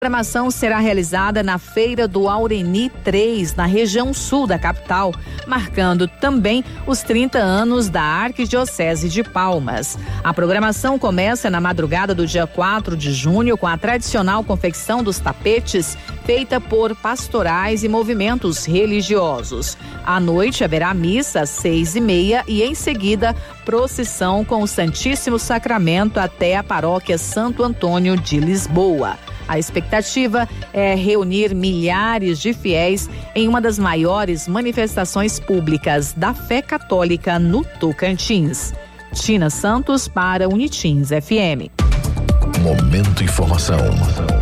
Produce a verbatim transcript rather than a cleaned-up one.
A programação será realizada na Feira do Aureni três, na região sul da capital, marcando também os trinta anos da Arquidiocese de Palmas. A programação começa na madrugada do dia quatro de junho com a tradicional confecção dos tapetes feita por pastorais e movimentos religiosos. À noite haverá missa às seis e meia e em seguida procissão com o Santíssimo Sacramento até a paróquia Santo Antônio de Lisboa. A expectativa é reunir milhares de fiéis em uma das maiores manifestações públicas da fé católica no Tocantins. Tina Santos para Unitins F M. Momento Informação.